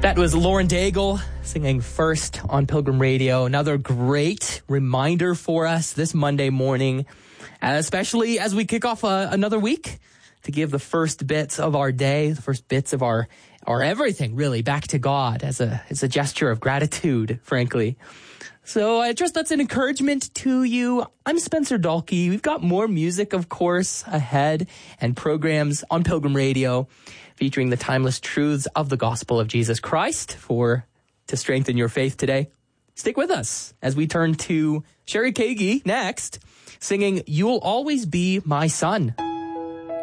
That was Lauren Daigle singing First on Pilgrim Radio. Another great reminder for us this Monday morning, especially as we kick off another week, to give the first bits of our day, the first bits of our everything really back to God as a gesture of gratitude, frankly. So I trust that's an encouragement to you. I'm Spencer Dalkey. We've got more music, of course, ahead and programs on Pilgrim Radio featuring the timeless truths of the gospel of Jesus Christ to strengthen your faith today. Stick with us as we turn to Sherry Kagi next, singing You'll Always Be My Son.